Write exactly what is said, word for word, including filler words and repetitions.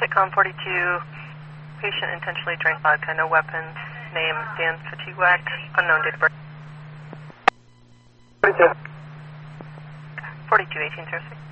Sitcom forty-two, patient intentionally drank vodka, no weapons, name Dan Fatiwak, unknown date of birth. forty-two. forty-two, eighteen zero six.